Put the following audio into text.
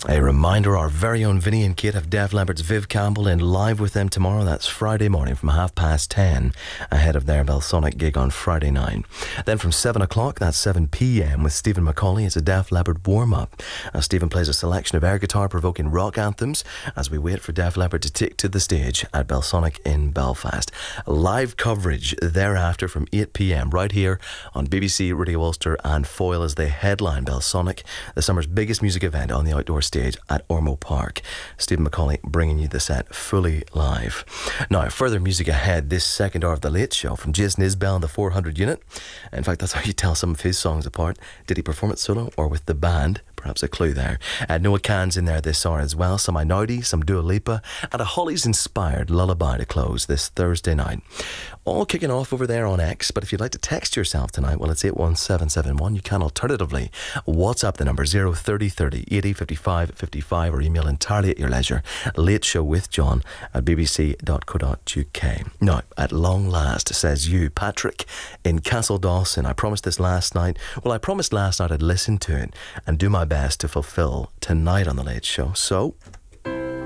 A reminder, our very own Vinny and Kate have Def Leppard's Viv Campbell in live with them tomorrow. That's Friday morning from 10:30 ahead of their Belsonic gig on Friday night. Then from 7 o'clock, that's 7 p.m. with Stephen McCauley. It's a Def Leppard warm-up. Stephen plays a selection of air guitar-provoking rock anthems as we wait for Def Leppard to take to the stage at Belsonic in Belfast. Live coverage thereafter from 8 p.m. right here on BBC Radio Ulster and Foyle as they headline Belsonic, the summer's biggest music event on the outdoor stage at Ormeau Park. Stephen McCauley bringing you the set fully live. Now, further music ahead this second hour of The Late Show from Jason Isbell and the 400 Unit. In fact, that's how you tell some of his songs apart. Did he perform it solo or with the band? Perhaps a clue there. Noah Kahan's in there this hour as well. Some Inaudi, some Dua Lipa, and a Hollies-inspired lullaby to close this Thursday night. All kicking off over there on X, but if you'd like to text yourself tonight, well, it's 81771. You can alternatively WhatsApp the number 03030 80 55 55 or email entirely at your leisure. Late Show with John at bbc.co.uk. Now, at long last, says you, Patrick, in Castle Dawson. I promised this last night. Well, I promised last night I'd listen to it and do my best to fulfill tonight on The Late Show. So,